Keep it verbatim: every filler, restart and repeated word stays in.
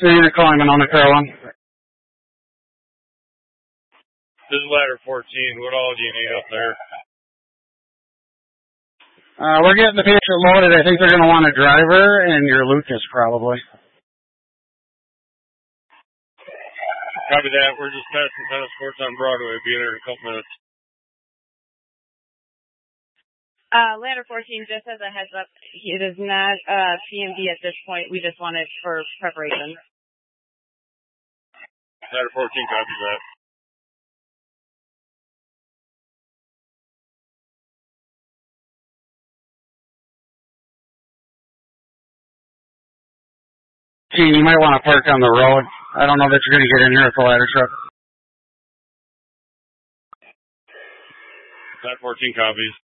So you're calling Monona Carolyn? This is ladder fourteen. What all do you need up there? Uh, we're getting the patient loaded. I think they're going to want a driver and your Lucas probably. Copy that. We're just passing tennis courts on Broadway. Be there in a couple minutes. Uh, ladder fourteen, just as a heads up, it is not uh, P M D at this point. We just want it for preparation. Ladder fourteen, copy that. Gene, you might want to park on the road. I don't know that you're going to get in here with the ladder truck. Ladder fourteen copies.